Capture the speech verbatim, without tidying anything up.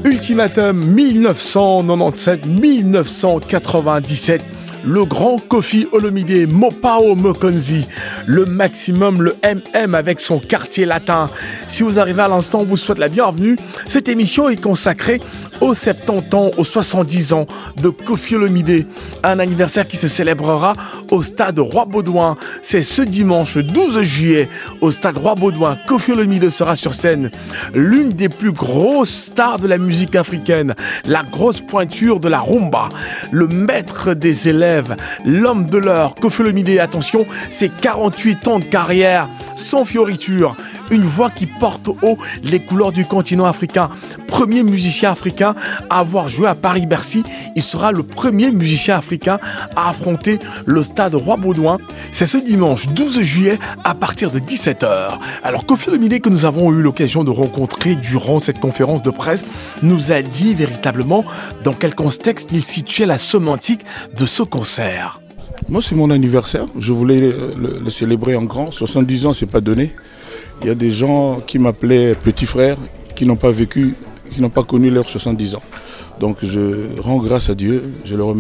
Ultimatum mille neuf cent quatre-vingt-dix-sept mille neuf cent quatre-vingt-dix-sept. Le grand Koffi Olomide, Mopao Mokonzi, le maximum, le M M avec son quartier latin. Si vous arrivez à l'instant, on vous souhaite la bienvenue. Cette émission est consacrée aux soixante-dix ans, aux soixante-dix ans de Koffi Olomide. Un anniversaire qui se célébrera au stade Roi-Baudouin. C'est ce dimanche douze juillet au stade Roi-Baudouin. Koffi Olomide sera sur scène. L'une des plus grosses stars de la musique africaine. La grosse pointure de la rumba. Le maître des élèves. L'homme de l'heure, Koffi Olomide, attention, c'est quarante-huit ans de carrière, sans fioriture, une voix qui porte haut les couleurs du continent africain. Premier musicien africain à avoir joué à Paris-Bercy, il sera le premier musicien africain à affronter le stade Roi-Baudouin. C'est ce dimanche douze juillet à partir de dix-sept heures. Alors Koffi Olomide, que nous avons eu l'occasion de rencontrer durant cette conférence de presse, nous a dit véritablement dans quel contexte il situait la sémantique de ce concert. Moi, c'est mon anniversaire. Je voulais le, le célébrer en grand. soixante-dix ans, c'est pas donné. Il y a des gens qui m'appelaient petit frère, qui n'ont pas vécu, qui n'ont pas connu leurs soixante-dix ans. Donc je rends grâce à Dieu, je le remercie.